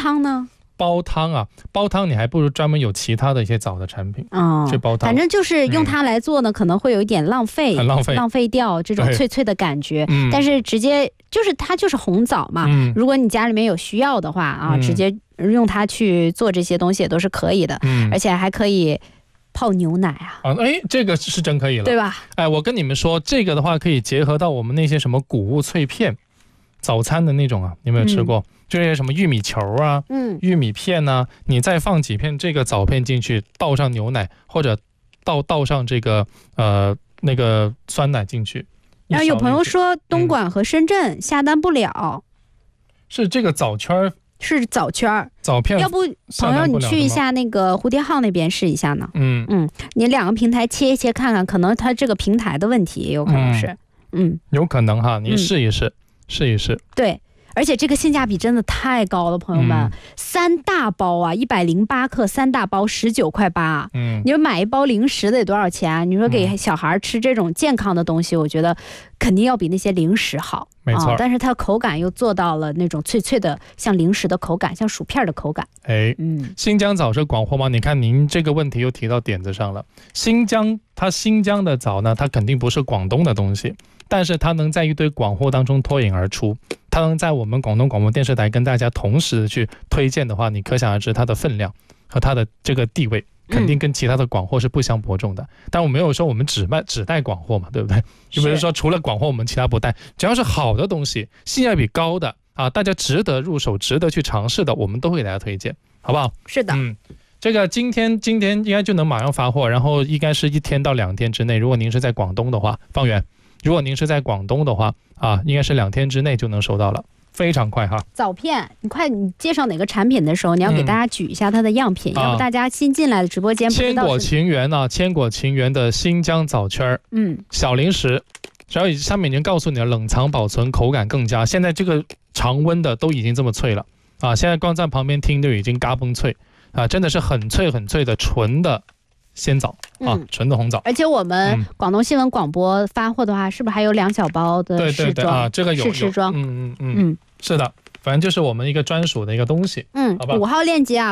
汤呢？ 煲汤啊，煲汤你还不如专门有其他的一些枣的产品去煲汤。 反正就是用它来做呢，可能会有一点浪费， 很浪费掉这种脆脆的感觉。但是直接就是它就是红枣嘛，如果你家里面有需要的话啊，直接用它去做这些东西也都是可以的，而且还可以泡牛奶啊。 这个是真可以了， 对吧？ 我跟你们说，这个的话可以结合到我们那些什么谷物脆片，早餐的那种啊，你有没有吃过？就是什么玉米球啊，玉米片啊，你再放几片这个枣片进去，倒上牛奶，或者倒上这个那个酸奶进去。 然后有朋友说东莞和深圳下单不了， 是这个枣圈是枣圈枣片， 要不朋友你去一下那个蝴蝶号那边试一下呢？你两个平台切一切看看，可能它这个平台的问题也有可能是， 有可能哈，你试一试， 对。而且这个性价比真的太高了，朋友们，3大包啊，108克3大包19.8块。你说买一包零食得多少钱？你说给小孩吃这种健康的东西，我觉得肯定要比那些零食好， 没错。 但是它的口感又做到了那种脆脆的，像零食的口感，像薯片的口感。 新疆枣是广货吗？你看您这个问题又提到点子上了。新疆的枣呢，它肯定不是广东的东西，但是它能在一堆广货当中脱颖而出。它能在我们广东广播电视台跟大家同时去推荐的话，你可想而知它的分量和它的这个地位肯定跟其他的广货是不相伯仲的。但我没有说我们只带广货嘛，对不对？就不是说除了广货我们其他不带，只要是好的东西，性价比高的啊，大家值得入手、值得去尝试的，我们都会给大家推荐，好不好？ 是的。 这个今天应该就能马上发货，然后应该是1天到2天之内。如果您是在广东的话，方圆，如果您是在广东的话应该是2天之内就能收到了，非常快哈。 枣片，你介绍哪个产品的时候，你要给大家举一下它的样品，要不大家新进来的直播间不知道。 千果情缘的新疆枣圈，小零食，只要上面已经告诉你了，冷藏保存，口感更佳。现在这个常温的都已经这么脆了现在光在旁边听就已经嘎嘣脆真的是很脆很脆的纯的鲜枣纯的红枣。 而且我们广东新闻广播发货的话，是不是还有2小包的试装？ 这个有试装。 是的，反正就是我们一个专属的一个东西。 5号链接